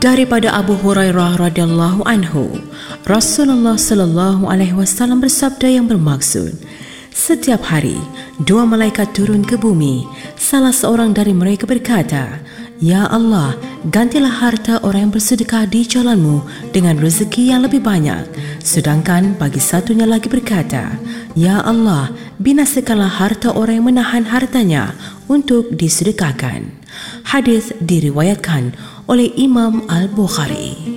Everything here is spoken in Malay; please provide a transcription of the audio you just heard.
Daripada Abu Hurairah radhiyallahu anhu, Rasulullah sallallahu alaihi wasallam bersabda yang bermaksud, setiap hari dua malaikat turun ke bumi. Salah seorang dari mereka berkata, "Ya Allah, gantilah harta orang yang bersedekah di jalan-Mu dengan rezeki yang lebih banyak." Sedangkan bagi satunya lagi berkata, "Ya Allah, binasakanlah harta orang yang menahan hartanya untuk disedekahkan." Hadis diriwayatkan oleh Imam Al-Bukhari.